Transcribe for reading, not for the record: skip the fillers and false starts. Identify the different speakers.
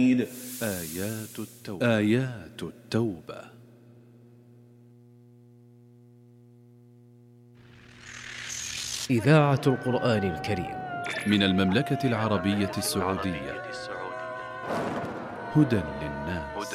Speaker 1: آيات التوبة.
Speaker 2: إذاعة القرآن الكريم
Speaker 1: من المملكة العربية السعودية، هدى للناس.